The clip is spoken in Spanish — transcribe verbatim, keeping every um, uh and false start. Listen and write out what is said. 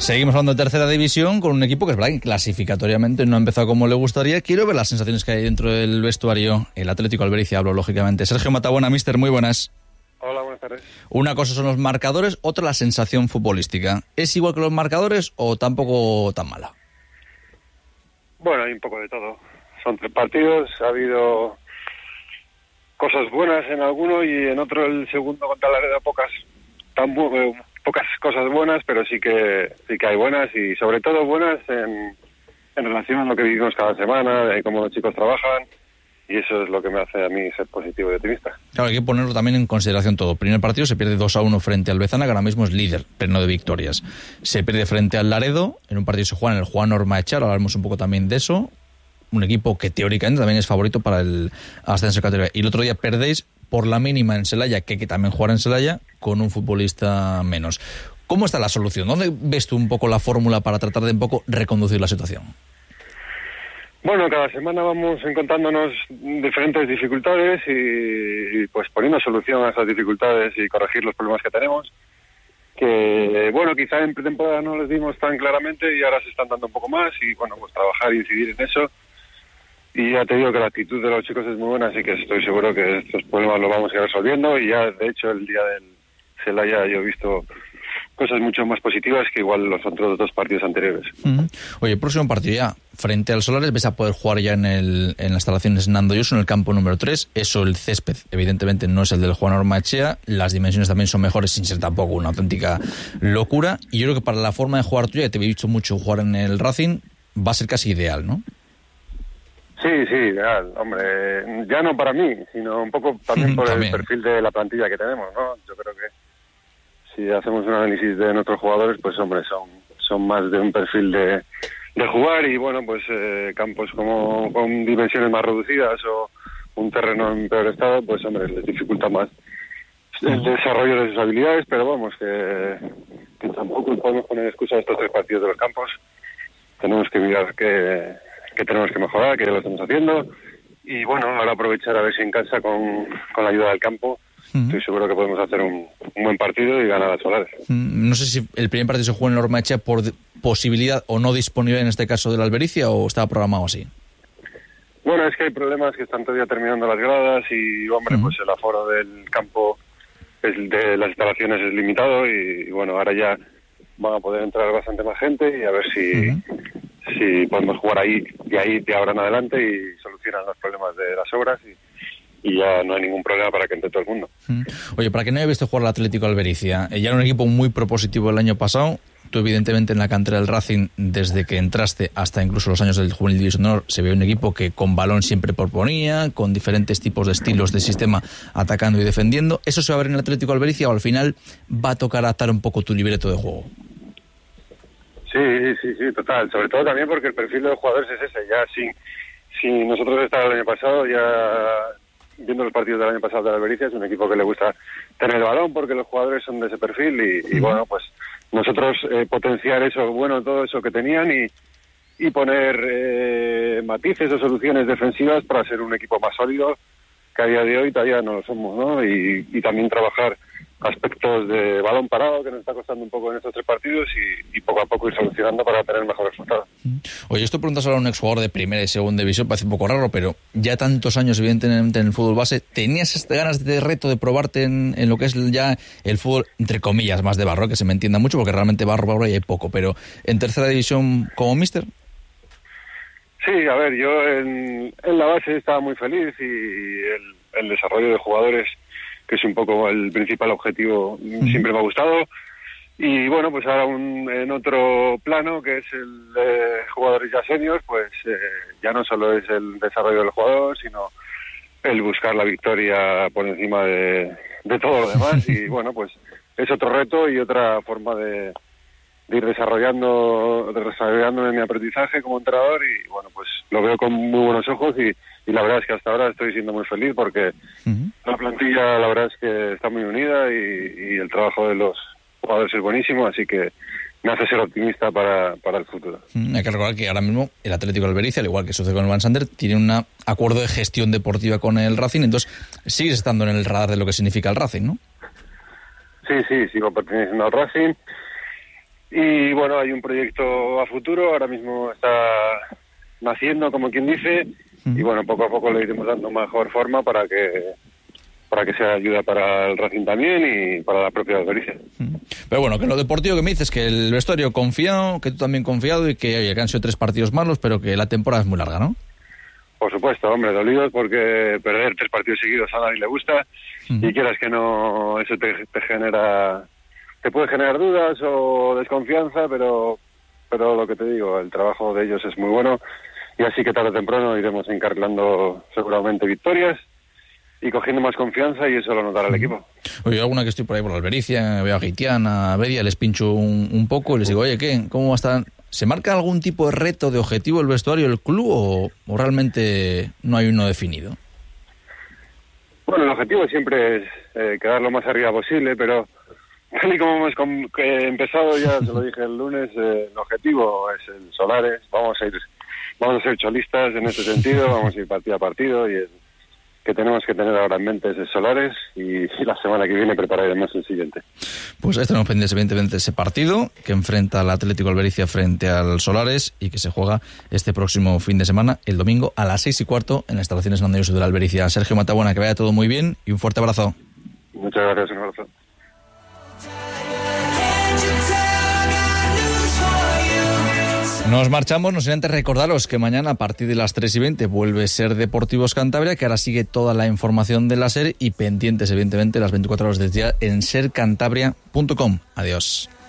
Seguimos hablando de tercera división con un equipo que es verdad que clasificatoriamente no ha empezado como le gustaría. Quiero ver las sensaciones que hay dentro del vestuario. El Atlético Albericia, hablo lógicamente. Sergio Matabuena, mister, muy buenas. Hola, buenas tardes. Una cosa son los marcadores, otra la sensación futbolística. ¿Es igual que los marcadores o tampoco tan mala? Bueno, hay un poco de todo. Son tres partidos, ha habido cosas buenas en alguno y en otro, el segundo contra Laredo, pocas tan bu- pocas cosas buenas, pero sí que sí que hay buenas y sobre todo buenas en, en relación a lo que vivimos cada semana, de cómo los chicos trabajan, y eso es lo que me hace a mí ser positivo y optimista. Claro, hay que ponerlo también en consideración todo. Primer partido se pierde dos a uno frente al Bezana, que ahora mismo es líder, pero no de victorias. Se pierde frente al Laredo, en un partido se juega en el Juan Ormaechea, hablaremos un poco también de eso. Un equipo que teóricamente también es favorito para el ascenso de categoría. Y el otro día perdéis por la mínima en Celaya, que hay que también jugar en Celaya, con un futbolista menos. ¿Cómo está la solución? ¿Dónde ves tú un poco la fórmula para tratar de un poco reconducir la situación? Bueno, cada semana vamos encontrándonos diferentes dificultades y, y pues poniendo solución a esas dificultades y corregir los problemas que tenemos. Que, bueno, quizá en pretemporada no les dimos tan claramente y ahora se están dando un poco más y, bueno, pues trabajar y incidir en eso. Y ya te digo que la actitud de los chicos es muy buena, así que estoy seguro que estos problemas los vamos a ir resolviendo y ya, de hecho, el día del Celaya yo he visto cosas mucho más positivas que igual los otros dos partidos anteriores. Uh-huh. Oye, el próximo partido ya, frente al Solares, ves a poder jugar ya en, el, en las instalaciones Nando Yoso, en el campo número tres. Eso, el césped, evidentemente no es el del Juan Ormaechea. Las dimensiones también son mejores, sin ser tampoco una auténtica locura. Y yo creo que para la forma de jugar tuya, te he visto mucho jugar en el Racing, va a ser casi ideal, ¿no? Sí, sí, ideal. Hombre, ya no para mí, sino un poco también por también. el perfil de la plantilla que tenemos, ¿no? Yo creo que si hacemos un análisis de nuestros jugadores, pues hombre, son son más de un perfil de, de jugar y bueno, pues eh, campos como con dimensiones más reducidas o un terreno en peor estado, pues hombre, les dificulta más el desarrollo de sus habilidades, pero vamos, que, que tampoco podemos poner excusa a estos tres partidos de los campos. Tenemos que mirar que, que tenemos que mejorar, que ya lo estamos haciendo y bueno, ahora aprovechar a ver si en casa con, con la ayuda del campo Uh-huh. estoy seguro que podemos hacer un, un buen partido y ganar a Solares. No sé si el primer partido se juega en Ormaechea por posibilidad o no disponibilidad en este caso de la Albericia o estaba programado así. Bueno, es que hay problemas que están todavía terminando las gradas y hombre, uh-huh. pues el aforo del campo es de las instalaciones es limitado y, y bueno, ahora ya van a poder entrar bastante más gente y a ver si uh-huh. si podemos jugar ahí y ahí de ahora en adelante y solucionan los problemas de las obras y y ya no hay ningún problema para que entre todo el mundo. Oye, para que no haya visto jugar al Atlético Albericia, ya era un equipo muy propositivo el año pasado. Tú, evidentemente, en la cantera del Racing, desde que entraste hasta incluso los años del Juvenil División de Honor, se ve un equipo que con balón siempre proponía, con diferentes tipos de estilos de sistema, atacando y defendiendo. ¿Eso se va a ver en el Atlético Albericia o al final va a tocar adaptar un poco tu libreto de juego? Sí, sí, sí, total. Sobre todo también porque el perfil de los jugadores es ese. Ya si, si nosotros estábamos el año pasado, ya viendo los partidos del año pasado de la Albericia, es un equipo que le gusta tener el balón porque los jugadores son de ese perfil y, y bueno, pues nosotros eh, potenciar eso, bueno, todo eso que tenían y, y poner eh, matices o soluciones defensivas para ser un equipo más sólido, que a día de hoy todavía no lo somos, ¿no? Y, y también trabajar aspectos de balón parado que nos está costando un poco en estos tres partidos y, y poco a poco ir solucionando para tener mejores resultados. Oye, esto preguntas ahora a un exjugador de primera y segunda división, parece un poco raro, pero ya tantos años evidentemente en el fútbol base, ¿tenías este ganas de reto de probarte en, en lo que es ya el fútbol, entre comillas, más de barro, que se me entienda mucho, porque realmente barro, barro y hay poco, pero en tercera división como míster? Sí, a ver, yo en, en la base estaba muy feliz y el, el desarrollo de jugadores, que es un poco el principal objetivo, uh-huh. siempre me ha gustado. Y bueno, pues ahora un, en otro plano, que es el de jugadores ya seniors, pues eh, ya no solo es el desarrollo del jugador, sino el buscar la victoria por encima de, de todo lo demás. Y bueno, pues es otro reto y otra forma de, de ir desarrollando, de desarrollando mi aprendizaje como entrenador. Y bueno, pues lo veo con muy buenos ojos y Y la verdad es que hasta ahora estoy siendo muy feliz porque uh-huh. la plantilla la verdad es que está muy unida y, y el trabajo de los jugadores es buenísimo, así que me hace ser optimista para, para el futuro. Uh-huh. Hay que recordar que ahora mismo el Atlético Albericia, al igual que sucede con el Van Sander, tiene un acuerdo de gestión deportiva con el Racing, entonces sigues estando en el radar de lo que significa el Racing, ¿no? Sí, sí, sigo perteneciendo al Racing Y bueno, hay un proyecto a futuro, ahora mismo está naciendo, como quien dice, uh-huh. y bueno, poco a poco le iremos dando mejor forma para que para que sea ayuda para el Racing también y para la propia Albericia. Uh-huh. Pero bueno, que lo deportivo que me dices, que el vestuario confiado, que tú también confiado y que, oye, que han sido tres partidos malos, pero que la temporada es muy larga, ¿no? Por supuesto, hombre, dolidos porque perder tres partidos seguidos a nadie le gusta uh-huh. y quieras que no, eso te, te genera... Te puede generar dudas o desconfianza, pero pero lo que te digo, el trabajo de ellos es muy bueno y así que tarde o temprano iremos encarrilando seguramente victorias y cogiendo más confianza y eso lo notará el equipo. Oye, alguna que estoy por ahí por la Albericia, veo a Guitián, a Bedia, les pincho un, un poco y les digo, oye, ¿qué? ¿Cómo va a estar? ¿Se marca algún tipo de reto, de objetivo el vestuario del club o, o realmente no hay uno definido? Bueno, el objetivo siempre es eh, quedar lo más arriba posible, pero tal y como hemos com- que empezado, ya se lo dije el lunes, eh, el objetivo es el Solares. Vamos a ir, vamos a ser cholistas en este sentido, vamos a ir partido a partido y el que tenemos que tener ahora en mente es el Solares y, y la semana que viene prepararemos el siguiente. Pues estaremos pendientes evidentemente de ese partido que enfrenta al Atlético Albericia frente al Solares y que se juega este próximo fin de semana, el domingo a las seis y cuarto en las instalaciones Nandayuso de la Albericia. Sergio Matabuena, que vaya todo muy bien y un fuerte abrazo. Muchas gracias, un abrazo. Nos marchamos, no sin antes recordaros que mañana a partir de las tres y veinte vuelve Ser Deportivos Cantabria, que ahora sigue toda la información de la Ser y pendientes evidentemente las veinticuatro horas del día en ser cantabria punto com. Adiós.